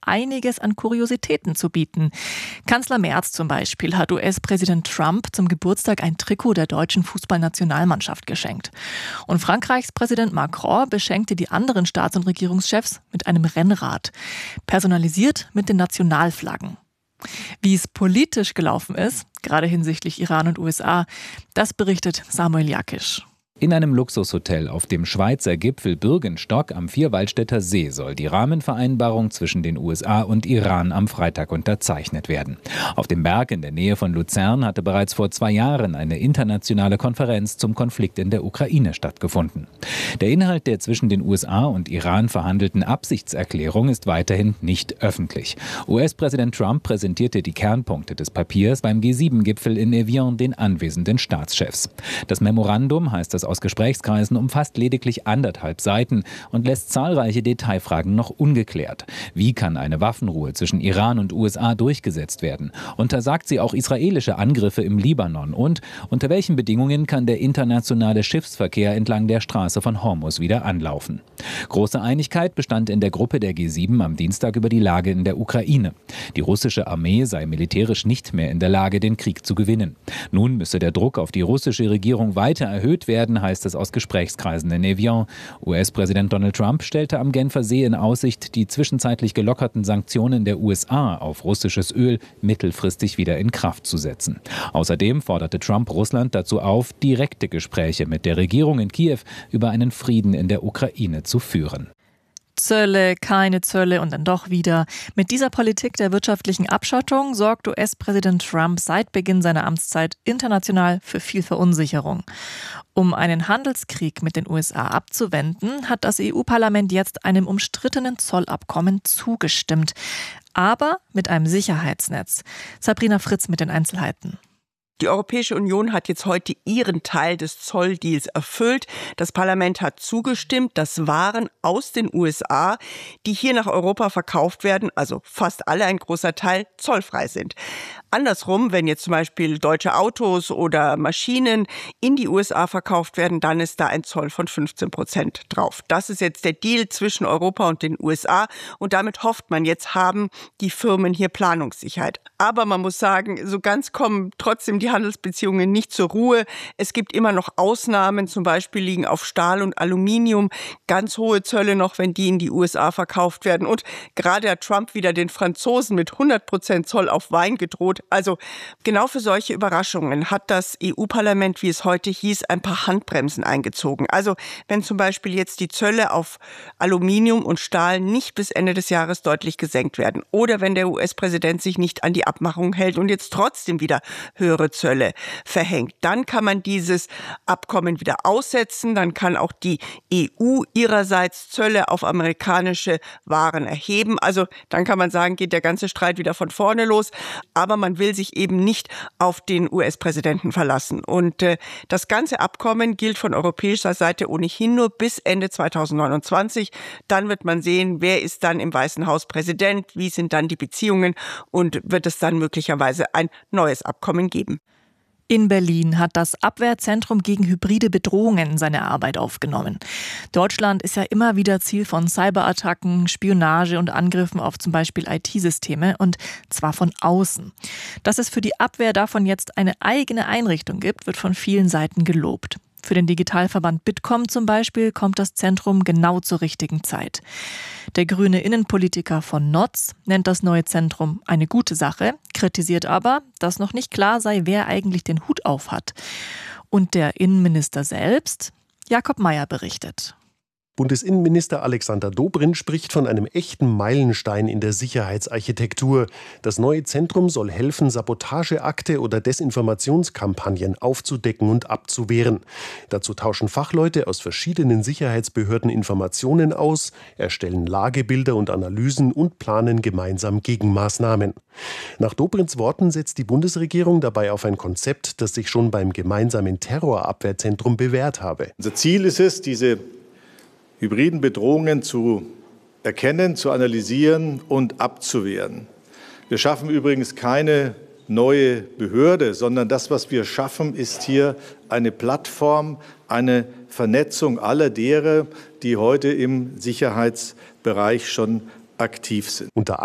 einiges an Kuriositäten zu bieten. Kanzler Merz zum Beispiel hat US-Präsident Trump zum Geburtstag ein Trikot der deutschen Fußballnationalmannschaft geschenkt. Und Frankreichs Präsident Macron beschenkte die anderen Staats- und Regierungschefs mit einem Rennrad, personalisiert mit den Nationalflaggen. Wie es politisch gelaufen ist, gerade hinsichtlich Iran und USA, das berichtet Samuel Jakisch. In einem Luxushotel auf dem Schweizer Gipfel Bürgenstock am Vierwaldstätter See soll die Rahmenvereinbarung zwischen den USA und Iran am Freitag unterzeichnet werden. Auf dem Berg in der Nähe von Luzern hatte bereits vor 2 Jahren eine internationale Konferenz zum Konflikt in der Ukraine stattgefunden. Der Inhalt der zwischen den USA und Iran verhandelten Absichtserklärung ist weiterhin nicht öffentlich. US-Präsident Trump präsentierte die Kernpunkte des Papiers beim G7-Gipfel in Evian den anwesenden Staatschefs. Das Memorandum, heißt das aus Gesprächskreisen, umfasst lediglich 1,5 Seiten und lässt zahlreiche Detailfragen noch ungeklärt. Wie kann eine Waffenruhe zwischen Iran und USA durchgesetzt werden? Untersagt sie auch israelische Angriffe im Libanon? Und unter welchen Bedingungen kann der internationale Schiffsverkehr entlang der Straße von Hormuz wieder anlaufen? Große Einigkeit bestand in der Gruppe der G7 am Dienstag über die Lage in der Ukraine. Die russische Armee sei militärisch nicht mehr in der Lage, den Krieg zu gewinnen. Nun müsse der Druck auf die russische Regierung weiter erhöht werden, heißt es aus Gesprächskreisen in Evian. US-Präsident Donald Trump stellte am Genfer See in Aussicht, die zwischenzeitlich gelockerten Sanktionen der USA auf russisches Öl mittelfristig wieder in Kraft zu setzen. Außerdem forderte Trump Russland dazu auf, direkte Gespräche mit der Regierung in Kiew über einen Frieden in der Ukraine zu führen. Zölle, keine Zölle und dann doch wieder. Mit dieser Politik der wirtschaftlichen Abschottung sorgt US-Präsident Trump seit Beginn seiner Amtszeit international für viel Verunsicherung. Um einen Handelskrieg mit den USA abzuwenden, hat das EU-Parlament jetzt einem umstrittenen Zollabkommen zugestimmt. Aber mit einem Sicherheitsnetz. Sabrina Fritz mit den Einzelheiten. Die Europäische Union hat jetzt heute ihren Teil des Zolldeals erfüllt. Das Parlament hat zugestimmt, dass Waren aus den USA, die hier nach Europa verkauft werden, also fast alle, ein großer Teil, zollfrei sind. Andersrum, wenn jetzt zum Beispiel deutsche Autos oder Maschinen in die USA verkauft werden, dann ist da ein Zoll von 15% drauf. Das ist jetzt der Deal zwischen Europa und den USA und damit hofft man jetzt, haben die Firmen hier Planungssicherheit. Aber man muss sagen, so ganz kommen trotzdem die Handelsbeziehungen nicht zur Ruhe. Es gibt immer noch Ausnahmen, zum Beispiel liegen auf Stahl und Aluminium ganz hohe Zölle noch, wenn die in die USA verkauft werden. Und gerade hat Trump wieder den Franzosen mit 100% Zoll auf Wein gedroht. Also genau für solche Überraschungen hat das EU-Parlament, wie es heute hieß, ein paar Handbremsen eingezogen. Also wenn zum Beispiel jetzt die Zölle auf Aluminium und Stahl nicht bis Ende des Jahres deutlich gesenkt werden oder wenn der US-Präsident sich nicht an die Abmachung hält und jetzt trotzdem wieder höhere Zölle verhängt, dann kann man dieses Abkommen wieder aussetzen. Dann kann auch die EU ihrerseits Zölle auf amerikanische Waren erheben. Also dann kann man sagen, geht der ganze Streit wieder von vorne los. Aber man will sich eben nicht auf den US-Präsidenten verlassen. Und das ganze Abkommen gilt von europäischer Seite ohnehin nur bis Ende 2029. Dann wird man sehen, wer ist dann im Weißen Haus Präsident, wie sind dann die Beziehungen und wird es dann möglicherweise ein neues Abkommen geben. In Berlin hat das Abwehrzentrum gegen hybride Bedrohungen seine Arbeit aufgenommen. Deutschland ist ja immer wieder Ziel von Cyberattacken, Spionage und Angriffen auf zum Beispiel IT-Systeme und zwar von außen. Dass es für die Abwehr davon jetzt eine eigene Einrichtung gibt, wird von vielen Seiten gelobt. Für den Digitalverband Bitkom zum Beispiel kommt das Zentrum genau zur richtigen Zeit. Der grüne Innenpolitiker von Notz nennt das neue Zentrum eine gute Sache, kritisiert aber, dass noch nicht klar sei, wer eigentlich den Hut auf hat. Und der Innenminister selbst? Jakob Mayer berichtet. Bundesinnenminister Alexander Dobrindt spricht von einem echten Meilenstein in der Sicherheitsarchitektur. Das neue Zentrum soll helfen, Sabotageakte oder Desinformationskampagnen aufzudecken und abzuwehren. Dazu tauschen Fachleute aus verschiedenen Sicherheitsbehörden Informationen aus, erstellen Lagebilder und Analysen und planen gemeinsam Gegenmaßnahmen. Nach Dobrindts Worten setzt die Bundesregierung dabei auf ein Konzept, das sich schon beim gemeinsamen Terrorabwehrzentrum bewährt habe. Unser Ziel ist es, diese hybriden Bedrohungen zu erkennen, zu analysieren und abzuwehren. Wir schaffen übrigens keine neue Behörde, sondern das, was wir schaffen, ist hier eine Plattform, eine Vernetzung aller derer, die heute im Sicherheitsbereich schon aktiv sind. Unter